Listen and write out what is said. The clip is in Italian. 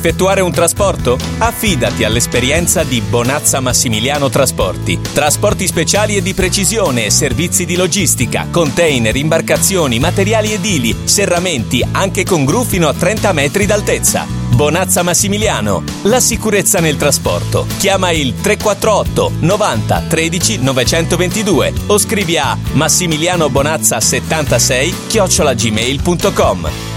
Effettuare un trasporto? Affidati all'esperienza di Bonazza Massimiliano Trasporti. Trasporti speciali e di precisione, servizi di logistica, container, imbarcazioni, materiali edili, serramenti, anche con gru fino a 30 metri d'altezza. Bonazza Massimiliano, la sicurezza nel trasporto. Chiama il 348 90 13 922 o scrivi a massimilianobonazza76@gmail.com.